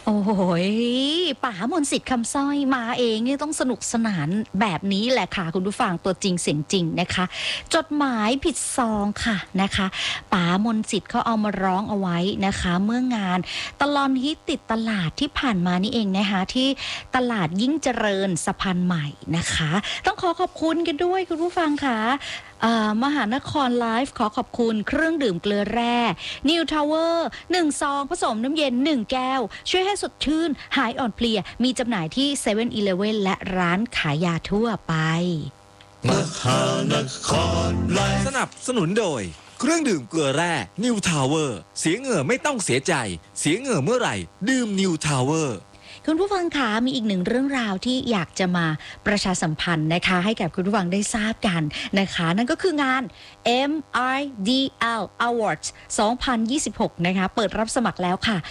โอ้โหป๋ามนต์สิทธิ์คำสร้อยมาเองนี่ต้องสนุกสนานแบบนี้แหละค่ะคุณผู้ฟังตัวจริงเสียงจริงนะคะจดหมายผิดซองค่ะนะคะป๋ามนต์สิทธิ์เขาเอามาร้องเอาไว้นะคะเมื่องานตลอดฮิตติดตลาดที่ผ่านมานี่เองนะคะที่ตลาดยิ่งเจริญสะพานใหม่นะคะต้องขอบคุณกันด้วยคุณผู้ฟังค่ะมหานครไลฟ์ขอขอบคุณเครื่องดื่มเกลือแร่นิวทาวเวอร์1ซองผสมน้ำเย็น1แก้วช่วยให้สดชื่นหายอ่อนเพลียมีจำหน่ายที่7 e-Level และร้านขายยาทั่วไปมหานครไลฟ์สนับสนุนโดยเครื่องดื่มเกลือแร่นิวทาวเวอร์เสียเหงื่อไม่ต้องเสียใจเสียเหงื่อเมื่อไหร่ดื่มนิวทาวเวอร์คุณผู้ฟังคะมีอีกหนึ่งเรื่องราวที่อยากจะมาประชาสัมพันธ์นะคะให้กับคุณผู้ฟังได้ทราบกันนะคะนั่นก็คืองาน MIDL Awards 2026 นะคะเปิดรับสมัครแล้วค่ะ